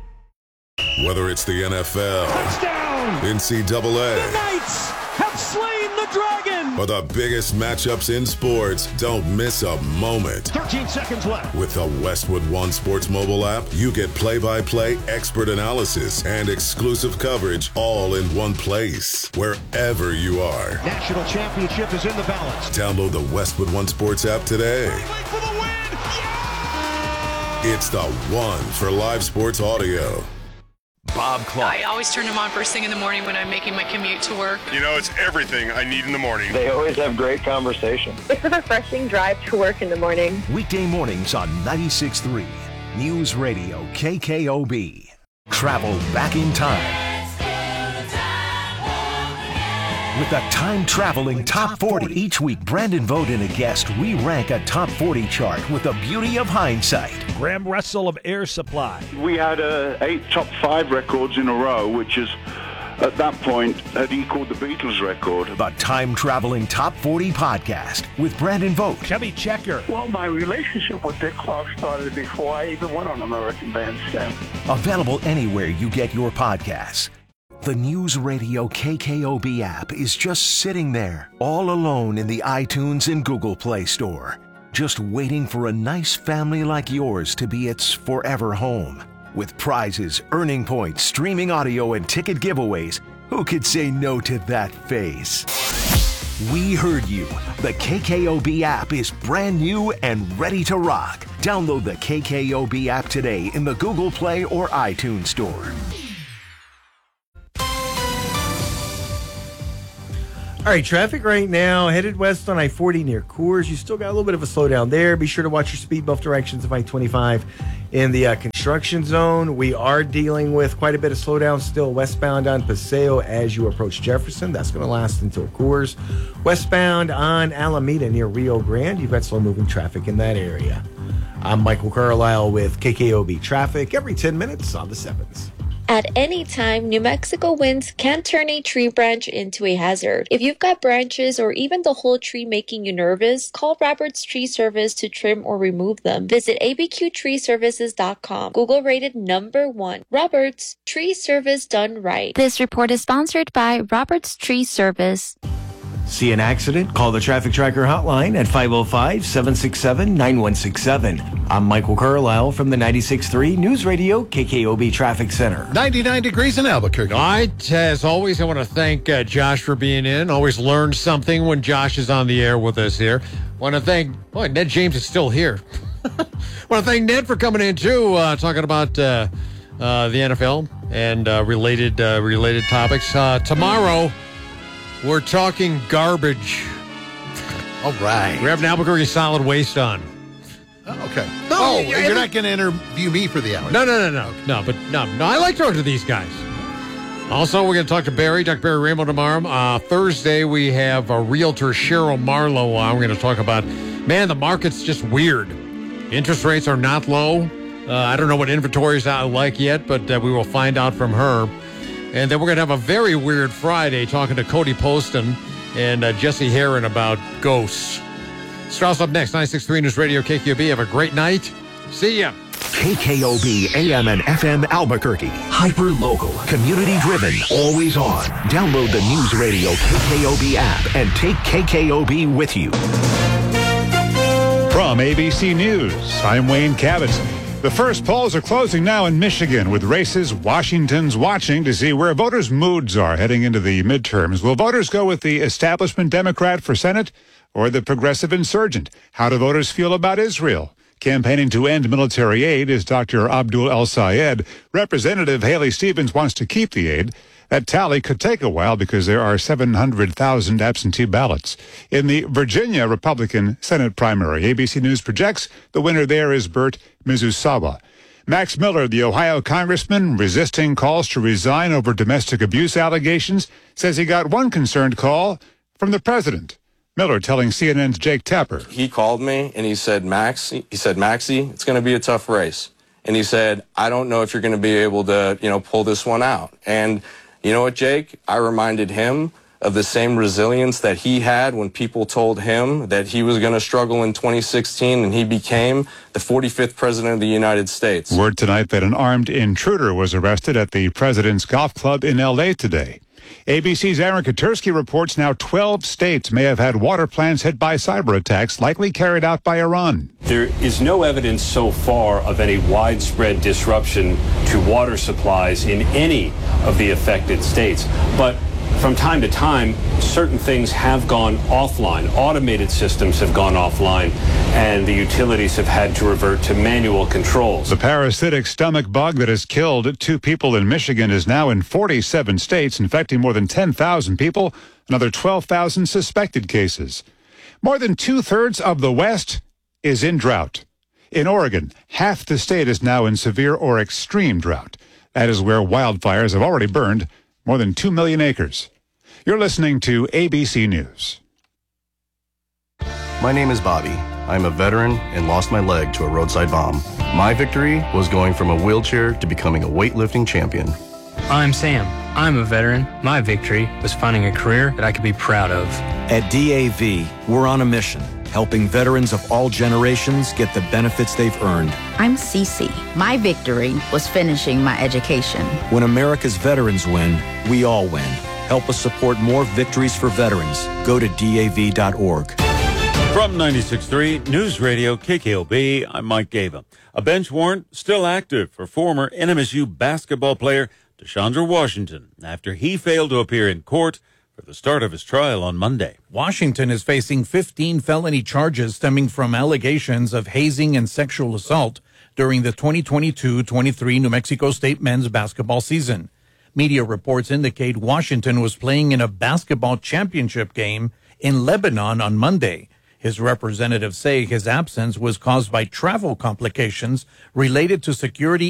Whether it's the N F L, touchdown, N C double A, the Knights have slain the dragon, or the biggest matchups in sports, don't miss a moment. thirteen seconds left. With the Westwood One Sports mobile app, you get play-by-play expert analysis and exclusive coverage all in one place, wherever you are. National championship is in the balance. Download the Westwood One Sports app today. For the win. Yeah! It's the one for live sports audio. Bob Clark. I always turn them on first thing in the morning when I'm making my commute to work. You know, it's everything I need in the morning. They always have great conversation. It's a refreshing drive to work in the morning. Weekday mornings on ninety-six point three News Radio K K O B. Travel back in time with the time-traveling Top forty. Each week, Brandon Vogt and a guest re-rank a Top forty chart with the beauty of hindsight. Graham Russell of Air Supply. We had uh, eight top five records in a row, which is, at that point, had equaled the Beatles record. The time-traveling Top forty podcast with Brandon Vogt. Chubby Checker. Well, my relationship with Dick Clark started before I even went on American Bandstand. Available anywhere you get your podcasts. The News Radio K K O B app is just sitting there, all alone in the iTunes and Google Play Store. just waiting for a nice family like yours to be its forever home. With prizes, earning points, streaming audio, and ticket giveaways, who could say no to that face? We heard you. The K K O B app is brand new and ready to rock. Download the K K O B app today in the Google Play or iTunes Store. All right, traffic right now, headed west on I forty near Coors. You still got a little bit of a slowdown there. Be sure to watch your speed bump directions of I twenty-five in the uh, construction zone. We are dealing with quite a bit of slowdown still westbound on Paseo as you approach Jefferson. That's going to last until Coors. Westbound on Alameda near Rio Grande, you've got slow-moving traffic in that area. I'm Michael Carlisle with K K O B Traffic every ten minutes on the sevens. At any time, New Mexico winds can turn a tree branch into a hazard. If you've got branches or even the whole tree making you nervous, call Roberts Tree Service to trim or remove them. Visit A B Q tree services dot com. Google rated number one. Roberts Tree Service done right. This report is sponsored by Roberts Tree Service. See an accident? Call the Traffic Tracker hotline at five oh five, seven six seven, nine one six seven. I'm Michael Carlisle from the ninety-six point three News Radio K K O B Traffic Center. ninety-nine degrees in Albuquerque. All right, as always, I want to thank uh, Josh for being in. Always learn something when Josh is on the air with us here. Want to thank, boy, Ned James is still here. Want to thank Ned for coming in, too, uh, talking about uh, uh, the N F L and uh, related, uh, related topics. Uh, tomorrow... We're talking garbage. All right. We're having Albuquerque Solid Waste on. Oh, okay. No, oh, yeah, you're every- not going to interview me for the hour. No, no, no, no. No, but no, no. I like talking to these guys. Also, we're going to talk to Barry, Doctor Barry Rainbow tomorrow. Uh, Thursday, we have a realtor, Cheryl Marlowe. Uh, we're going to talk about, man, the market's just weird. Interest rates are not low. Uh, I don't know what inventory is out like yet, but uh, we will find out from her. And then we're going to have a very weird Friday talking to Cody Poston and uh, Jesse Herron about ghosts. Strauss up next, ninety-six point three News Radio K K O B. Have a great night. See ya. K K O B A M and F M Albuquerque. Hyper local, community driven, always on. Download the News Radio K K O B app and take K K O B with you. From A B C News, I'm Wayne Cabot. The first polls are closing now in Michigan with races Washington's watching to see where voters' moods are heading into the midterms. Will voters go with the establishment Democrat for Senate or the progressive insurgent? How do voters feel about Israel? Campaigning to end military aid is Doctor Abdul El Sayed. Representative Haley Stevens wants to keep the aid. That tally could take a while because there are seven hundred thousand absentee ballots. In the Virginia Republican Senate primary, A B C News projects the winner there is Bert Mizusawa. Max Miller, the Ohio congressman resisting calls to resign over domestic abuse allegations, says he got one concerned call from the president. Miller telling C N N's Jake Tapper. He called me and he said, Max, he said, Maxie, it's going to be a tough race. And he said, I don't know if you're going to be able to, you know, pull this one out. And you know what, Jake? I reminded him of the same resilience that he had when people told him that he was going to struggle in twenty sixteen, and he became the forty-fifth president of the United States. Word tonight that an armed intruder was arrested at the president's golf club in L A today. A B C's Aaron Katursky reports now twelve states may have had water plants hit by cyber attacks, likely carried out by Iran. There is no evidence so far of any widespread disruption to water supplies in any of the affected states. But from time to time, certain things have gone offline. Automated systems have gone offline, and the utilities have had to revert to manual controls. The parasitic stomach bug that has killed two people in Michigan is now in forty-seven states, infecting more than ten thousand people, another twelve thousand suspected cases. More than two-thirds of the West is in drought. In Oregon, half the state is now in severe or extreme drought. That is where wildfires have already burned more than two million acres. You're listening to A B C News. My name is Bobby. I'm a veteran and lost my leg to a roadside bomb. My victory was going from a wheelchair to becoming a weightlifting champion. I'm Sam. I'm a veteran. My victory was finding a career that I could be proud of. At D A V, we're on a mission, helping veterans of all generations get the benefits they've earned. I'm Cece. My victory was finishing my education. When America's veterans win, we all win. Help us support more victories for veterans. Go to D A V dot org. From ninety-six point three News Radio K K O B, I'm Mike Gava. A bench warrant still active for former N M S U basketball player DeShandra Washington after he failed to appear in court for the start of his trial on Monday. Washington is facing fifteen felony charges stemming from allegations of hazing and sexual assault during the twenty twenty-two twenty-three New Mexico State men's basketball season. Media reports indicate Washington was playing in a basketball championship game in Lebanon on Monday. His representatives say his absence was caused by travel complications related to security